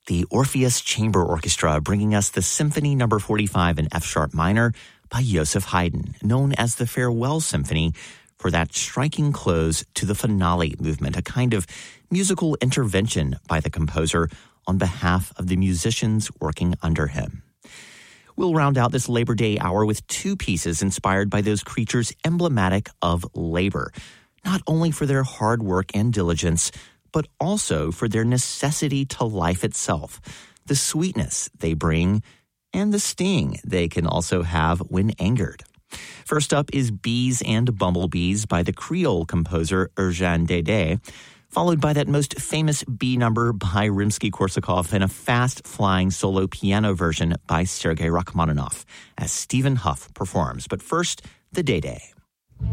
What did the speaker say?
the Orpheus Chamber Orchestra bringing us the Symphony No. 45 in F-sharp minor by Joseph Haydn, known as the Farewell Symphony, for that striking close to the finale movement, a kind of musical intervention by the composer on behalf of the musicians working under him. We'll round out this Labor Day hour with two pieces inspired by those creatures emblematic of labor, not only for their hard work and diligence, but also for their necessity to life itself, the sweetness they bring, and the sting they can also have when angered. First up is Bees and Bumblebees by the Creole composer Eugène Dédé, followed by that most famous bee number by Rimsky-Korsakov and a fast-flying solo piano version by Sergei Rachmaninoff, as Stephen Huff performs. But first, the Dédé.